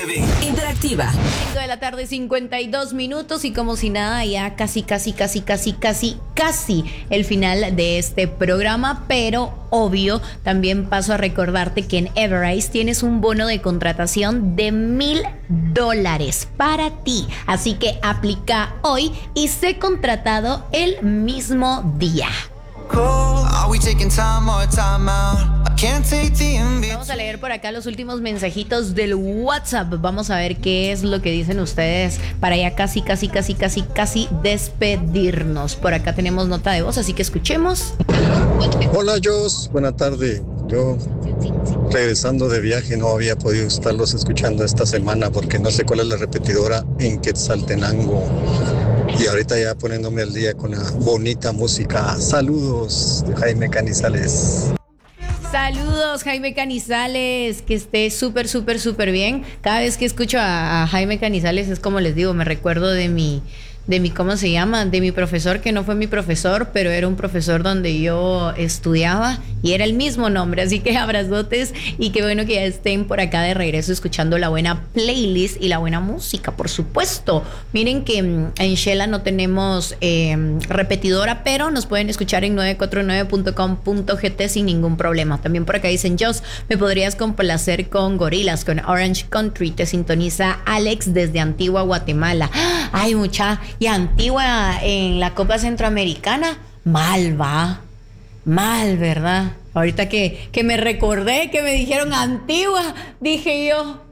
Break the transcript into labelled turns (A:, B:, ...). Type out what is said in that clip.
A: Interactiva.
B: 5 de la tarde, 52 minutos y como si nada, ya casi el final de este programa, pero obvio, también paso a recordarte que en Everise tienes un bono de contratación de $1,000 para ti, así que aplica hoy y sé contratado el mismo día. Vamos a leer por acá los últimos mensajitos del WhatsApp. Vamos a ver qué es lo que dicen ustedes para ya casi despedirnos. Por acá tenemos nota de voz, así que escuchemos.
C: Hola, Jos, buena tarde. Yo regresando de viaje no había podido estarlos escuchando esta semana porque no sé cuál es la repetidora en Quetzaltenango. Y ahorita ya poniéndome al día con la bonita música. Saludos de Jaime Canizales.
B: Saludos, Jaime Canizales, que esté súper bien. Cada vez que escucho a Jaime Canizales es como les digo, me recuerdo de mi, ¿cómo se llama? De mi profesor, que no fue mi profesor, pero era un profesor donde yo estudiaba y era el mismo nombre, así que abrazotes y qué bueno que ya estén por acá de regreso escuchando la buena playlist y la buena música, por supuesto. Miren que en Shela no tenemos repetidora, pero nos pueden escuchar en 949.com.gt sin ningún problema. También por acá dicen, Jos, ¿me podrías complacer con Gorilas, con Orange Country? Te sintoniza Alex desde Antigua, Guatemala. Ay, mucha, y Antigua en la Copa Centroamericana, mal, ¿verdad? Ahorita que me recordé que me dijeron Antigua, dije yo,